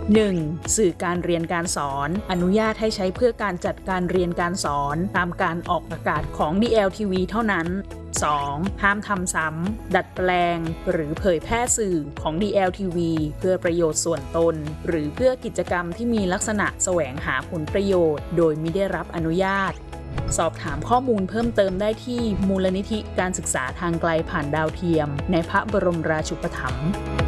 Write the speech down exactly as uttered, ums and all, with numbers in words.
หนึ่ง. สื่อการเรียนการสอนอนุญาตให้ใช้เพื่อการจัดการเรียนการสอนตามการออกอากาศของ ดี แอล ที วี เท่านั้น สอง. ห้ามทำซ้ำดัดแปลงหรือเผยแพร่สื่อของ ดี แอล ที วี เพื่อประโยชน์ส่วนตนหรือเพื่อกิจกรรมที่มีลักษณะแสวงหาผลประโยชน์โดยมิได้รับอนุญาตสอบถามข้อมูลเพิ่มเติมได้ที่มูลนิธิการศึกษาทางไกลผ่านดาวเทียมในพระบรมราชูปถัมภ์